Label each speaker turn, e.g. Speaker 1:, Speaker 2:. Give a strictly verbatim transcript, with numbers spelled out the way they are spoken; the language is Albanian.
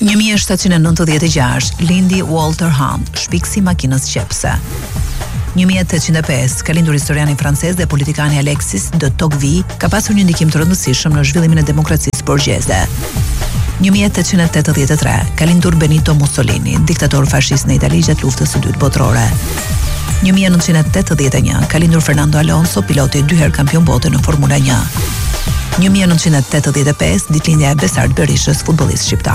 Speaker 1: një mijë e shtatëqind e nëntëdhjetë e gjashtë lindi Walter Hunt, shpikësi makinës qepse. një mijë e tetëqind e pesë ka lindur historiani francez dhe politikani Alexis de Tocqueville, ka pasur një ndikim të rëndësishëm në zhvillimin e demokracisë borgjeze. një mijë e tetëqind e tetëdhjetë e tre ka lindur Benito Mussolini, diktator fashist në Itali gjatë luftës së dytë botërore. një mijë e nëntëqind e tetëdhjetë e një ka lindur Fernando Alonso, piloti dy herë kampion bote në Formula një. një mijë e nëntëqind e tetëdhjetë e pesë ditëlindja e Besart Berishës, futbollist shqiptar.